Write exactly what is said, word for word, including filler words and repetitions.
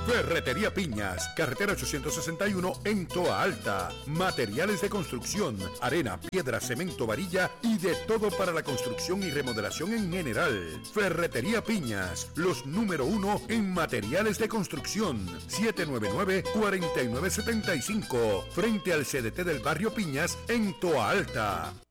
Ferretería Piñas, carretera ochocientos sesenta y uno en Toa Alta. Materiales de construcción, arena, piedra, cemento, varilla y de todo para la construcción y remodelación en general. Ferretería Piñas, los número uno en materiales de construcción. siete nueve nueve, cuatro nueve siete cinco, frente al C D T del barrio Piñas en Toa Alta.